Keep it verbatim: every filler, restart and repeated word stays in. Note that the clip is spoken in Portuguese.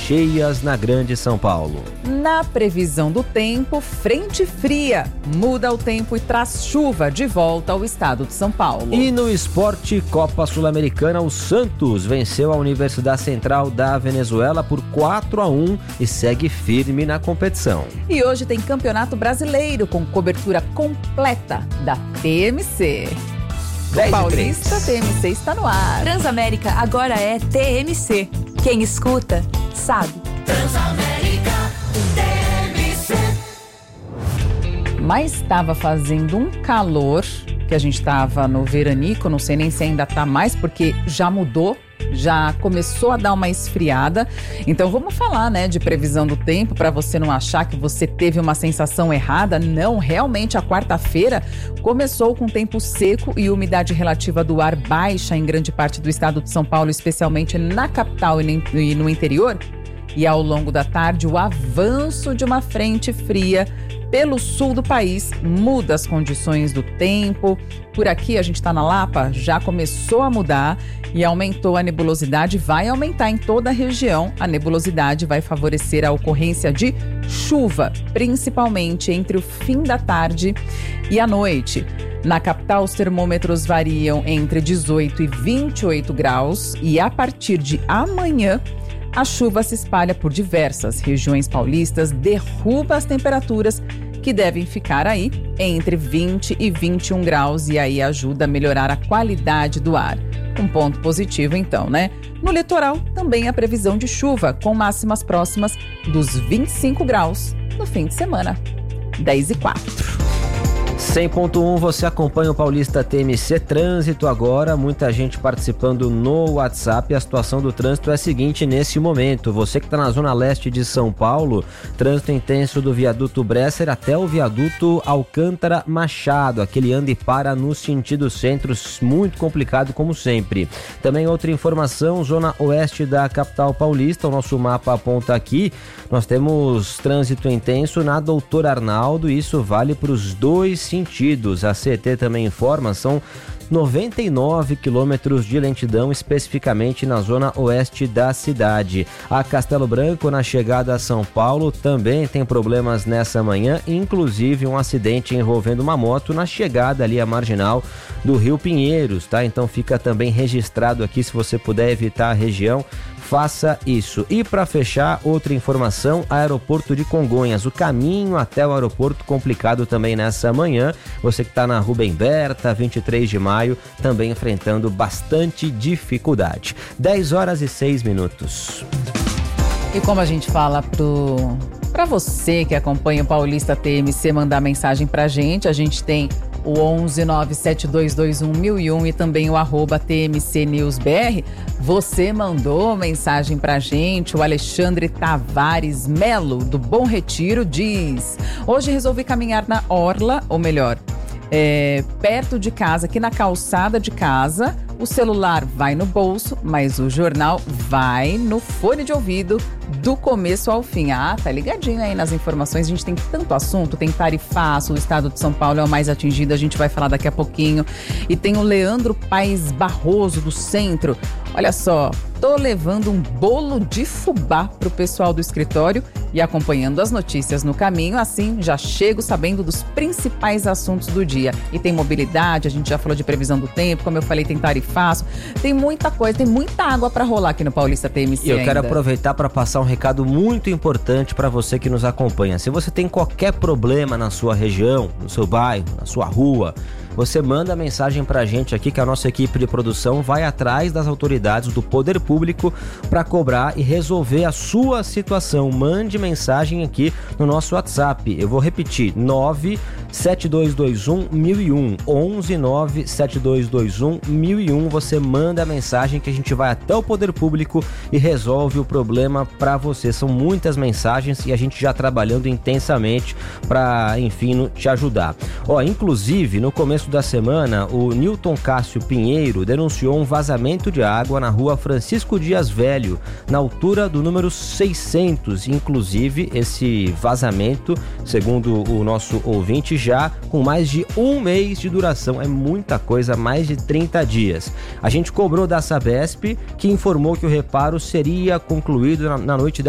cheias na Grande São Paulo. Na previsão do tempo, frente fria muda o tempo e traz chuva de volta ao estado de São Paulo. E no esporte Copa Sul-Americana, o Santos venceu a Universidade Central da Venezuela por quatro a um e segue firme na competição. E hoje tem Campeonato Brasileiro com cobertura completa da T M C. O Paulista T M C está no ar. Transamérica agora é T M C. Quem escuta, sabe. Transamérica T M C. Mas estava fazendo um calor, que a gente estava no veranico, não sei nem se ainda está mais, porque já mudou. Já começou a dar uma esfriada. Então vamos falar, né, de previsão do tempo para você não achar que você teve uma sensação errada. Não, realmente a quarta-feira começou com tempo seco e umidade relativa do ar baixa em grande parte do estado de São Paulo, especialmente na capital e no interior. E ao longo da tarde, o avanço de uma frente fria pelo sul do país muda as condições do tempo. Por aqui, a gente está na Lapa, já começou a mudar e aumentou a nebulosidade, vai aumentar em toda a região. A nebulosidade vai favorecer a ocorrência de chuva, principalmente entre o fim da tarde e a noite. Na capital, os termômetros variam entre dezoito e vinte e oito graus e a partir de amanhã, a chuva se espalha por diversas regiões paulistas, derruba as temperaturas que devem ficar aí entre vinte e vinte e um graus e aí ajuda a melhorar a qualidade do ar. Um ponto positivo então, né? No litoral, também a previsão de chuva, com máximas próximas dos vinte e cinco graus no fim de semana. dez e quatro. cem ponto um, você acompanha o Paulista T M C. Trânsito agora, muita gente participando no WhatsApp. A situação do trânsito é a seguinte nesse momento. Você que está na zona leste de São Paulo, trânsito intenso do viaduto Bresser até o viaduto Alcântara Machado. Aquele anda e para no sentido centro, muito complicado como sempre. Também outra informação, zona oeste da capital paulista, o nosso mapa aponta aqui. Nós temos trânsito intenso na Doutor Arnaldo, isso vale para os dois sentidos. A C E T também informa, são noventa e nove quilômetros de lentidão, especificamente na zona oeste da cidade. A Castelo Branco, na chegada a São Paulo, também tem problemas nessa manhã, inclusive um acidente envolvendo uma moto na chegada ali à marginal do Rio Pinheiros, tá? Então fica também registrado aqui, se você puder evitar a região, faça isso. E para fechar, outra informação, aeroporto de Congonhas, o caminho até o aeroporto complicado também nessa manhã. Você que está na Rubem Berta, vinte e três de maio, também enfrentando bastante dificuldade. dez horas e seis minutos. E como a gente fala pro para você que acompanha o Paulista T M C mandar mensagem pra gente, a gente tem o onze nove sete dois dois um mil e um e também o arroba T M C News B R. Você mandou mensagem pra gente, o Alexandre Tavares Melo, do Bom Retiro, diz: hoje resolvi caminhar na orla, ou melhor, é, perto de casa, aqui na calçada de casa. O celular vai no bolso, mas o jornal vai no fone de ouvido do começo ao fim. Ah, tá ligadinho aí nas informações. A gente tem tanto assunto, tem tarifaço, o estado de São Paulo é o mais atingido, a gente vai falar daqui a pouquinho. E tem o Leandro Paes Barroso, do Centro. Olha só, tô levando um bolo de fubá pro pessoal do escritório e acompanhando as notícias no caminho, assim já chego sabendo dos principais assuntos do dia. E tem mobilidade, a gente já falou de previsão do tempo, como eu falei, tem tarifaço, tem muita coisa, tem muita água para rolar aqui no Paulista T M C. E eu ainda quero aproveitar para passar um recado muito importante para você que nos acompanha. Se você tem qualquer problema na sua região, no seu bairro, na sua rua, você manda mensagem pra gente aqui que a nossa equipe de produção vai atrás das autoridades do poder público para cobrar e resolver a sua situação. Mande mensagem aqui no nosso WhatsApp. Eu vou repetir: nove sete dois dois um mil e um, onze nove sete dois dois um mil e um. Você manda a mensagem que a gente vai até o poder público e resolve o problema para você. São muitas mensagens e a gente já trabalhando intensamente para, enfim, te ajudar. Ó, inclusive, no começo da semana, o Newton Cássio Pinheiro denunciou um vazamento de água na rua Francisco Dias Velho, na altura do número seiscentos. Inclusive, esse vazamento, segundo o nosso ouvinte, já com mais de um mês de duração. É muita coisa, mais de trinta dias. A gente cobrou da Sabesp, que informou que o reparo seria concluído na, na noite